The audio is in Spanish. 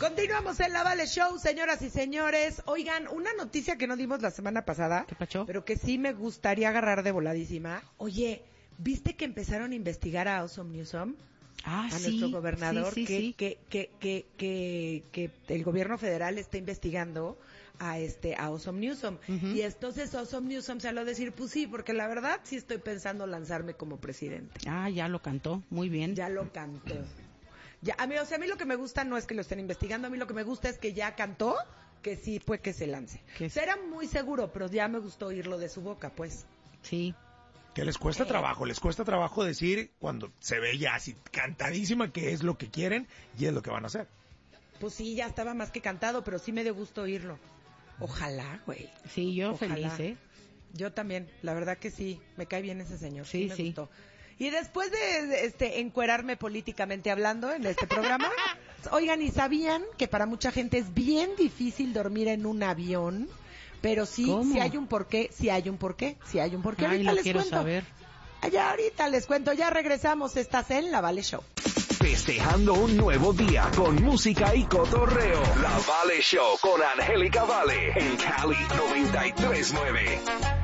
Continuamos en la Vale Show, señoras y señores. Oigan, una noticia que no dimos la semana pasada, ¿Qué pacho? pero que sí me gustaría agarrar de voladísima. Oye, ¿viste que empezaron a investigar a Awesome Newsom? Ah, A sí. nuestro gobernador, Sí. que el gobierno federal está investigando a Awesome Newsom. Ujú. Y entonces Awesome Newsom salió a decir, pues sí, porque la verdad sí estoy pensando lanzarme como presidente. Ah, ya lo cantó. Muy bien. Ya lo cantó. Ya, a mí lo que me gusta no es que lo estén investigando, a mí lo que me gusta es que ya cantó, que sí fue que se lance. Será muy seguro, pero ya me gustó oírlo de su boca, pues. Sí. Que les cuesta trabajo decir cuando se ve ya así cantadísima que es lo que quieren y es lo que van a hacer. Pues sí, ya estaba más que cantado, pero sí me dio gusto oírlo. Ojalá, güey. Sí, yo Ojalá. feliz, ¿eh? Yo también, la verdad que sí, me cae bien ese señor. Sí, me sí. gustó. Y después de encuerarme políticamente hablando en este programa, oigan, ¿y sabían que para mucha gente es bien difícil dormir en un avión? Pero sí, ¿Cómo? sí hay un porqué. Ay, Ahorita lo les quiero cuento. saber. Ahorita les cuento, ya regresamos, estás en La Vale Show. Festejando un nuevo día con música y cotorreo. La Vale Show con Angélica Vale en Cali 93.9.